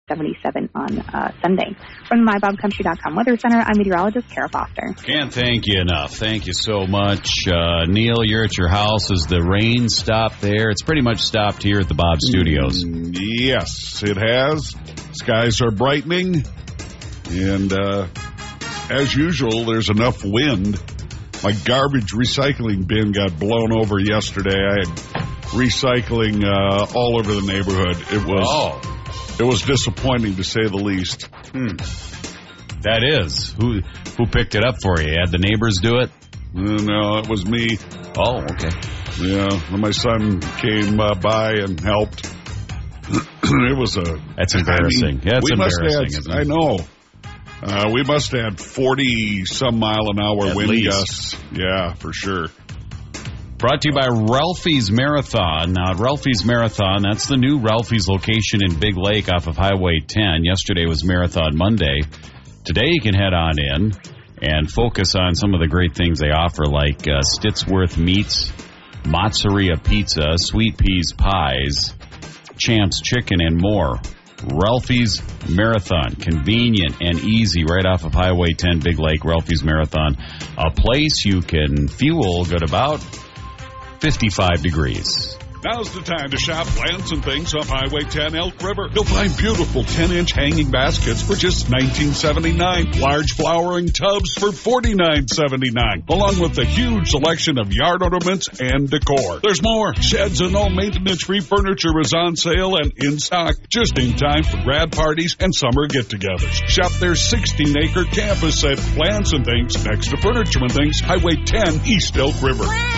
77 on Sunday. From the MyBobCountry.com Weather Center, I'm meteorologist Kara Foster. Can't thank you enough. Thank you so much. Neil, you're at your house. Has the rain stopped there? It's pretty much stopped here at the Bob Studios. Yes, it has. Skies are brightening. And as usual, there's enough wind. My garbage recycling bin got blown over yesterday. I had recycling all over the neighborhood. It was disappointing, to say the least. That is. Who picked it up for you? Had the neighbors do it? No, it was me. Oh, okay. Yeah, my son came by and helped. It was That's embarrassing. That's embarrassing. I know. We must have 40-some-mile-an-hour wind gusts. Yeah, for sure. Brought to you by Ralphie's Marathon. Now, at Ralphie's Marathon, that's the new Ralphie's location in Big Lake off of Highway 10. Yesterday was Marathon Monday. Today you can head on in and focus on some of the great things they offer, like Stitsworth Meats, Mozzarella Pizza, Sweet Peas Pies, Champs Chicken, and more. Ralphie's Marathon, convenient and easy, right off of Highway 10, Big Lake. Ralphie's Marathon, a place you can fuel good about 55 degrees. Now's the time to shop Plants and Things off Highway 10 Elk River. You'll find beautiful 10-inch hanging baskets for just $19.79. Large flowering tubs for $49.79. Along with a huge selection of yard ornaments and decor. There's more. Sheds and all maintenance-free furniture is on sale and in stock. Just in time for grad parties and summer get-togethers. Shop their 16-acre campus at Plants and Things next to Furniture and Things, Highway 10 East Elk River.